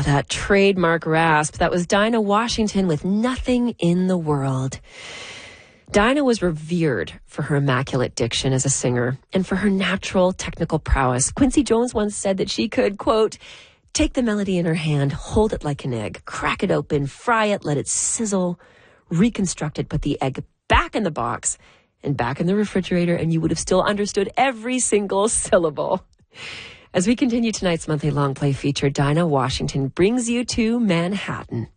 that trademark rasp. That was Dinah Washington with Nothing in the World. Dinah was revered for her immaculate diction as a singer and for her natural technical prowess. Quincy Jones once said that she could, quote, take the melody in her hand, hold it like an egg, crack it open, fry it, let it sizzle, reconstruct it, put the egg back in the box and back in the refrigerator, and you would have still understood every single syllable. As we continue tonight's monthly long play feature, Dinah Washington brings you to Manhattan.